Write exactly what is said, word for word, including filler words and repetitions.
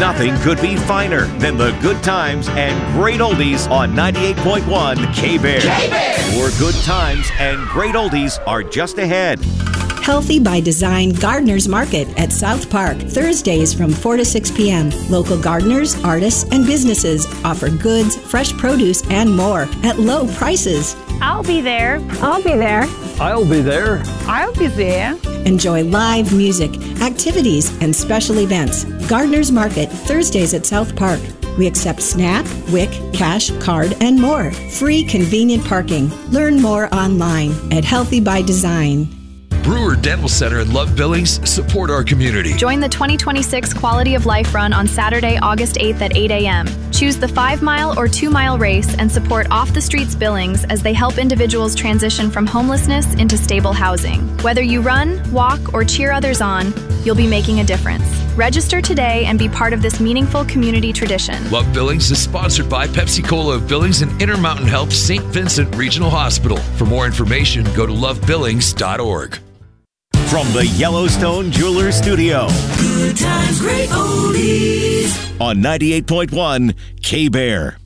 Nothing could be finer than the good times and great oldies on ninety-eight point one K-Bear. K-Bear! More good times and great oldies are just ahead. Healthy by Design Gardeners Market at South Park, Thursdays from four to six p.m. Local gardeners, artists, and businesses offer goods, fresh produce, and more at low prices. I'll be there. I'll be there. I'll be there. I'll be there. Enjoy live music, activities, and special events. Gardeners Market, Thursdays at South Park. We accept SNAP, W I C, cash, card, and more. Free, convenient parking. Learn more online at Healthy by Design. Brewer Dental Center and Love Billings support our community. Join the twenty twenty-six Quality of Life Run on Saturday, August eighth at eight a.m. Choose the five-mile or two-mile race and support Off the Streets Billings as they help individuals transition from homelessness into stable housing. Whether you run, walk, or cheer others on, you'll be making a difference. Register today and be part of this meaningful community tradition. Love Billings is sponsored by Pepsi-Cola of Billings and Intermountain Health Saint Vincent Regional Hospital. For more information, go to love billings dot org. From the Yellowstone Jewelers Studio. Good times, great oldies. On ninety-eight point one K-Bear.